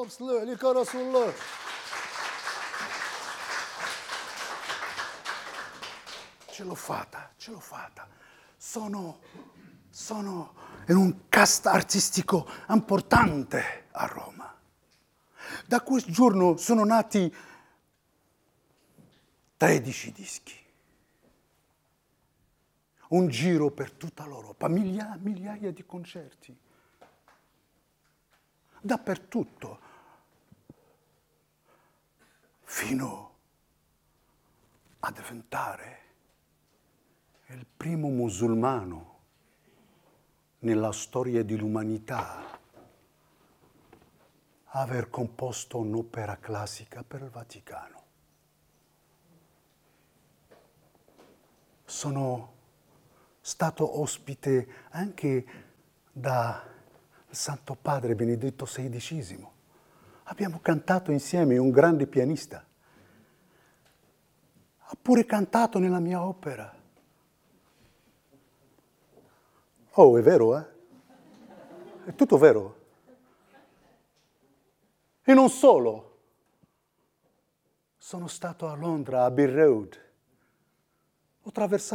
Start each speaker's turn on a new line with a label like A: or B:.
A: li karasulluk. Ce l'ho fatta. Sono in un cast artistico importante a Roma. Da quel giorno sono nati 13 dischi. Un giro per tutta l'Europa, migliaia di concerti. Dappertutto. Fino a diventare il primo musulmano nella storia dell'umanità a aver composto un'opera classica per il Vaticano. Sono stato ospite anche da Santo Padre Benedetto XVI. Abbiamo cantato insieme, un grande pianista. Ha pure cantato nella mia opera. Oh, è vero, eh? È tutto vero. E non solo. Sono stato a Londra, a Abbey Road. Ho attraversato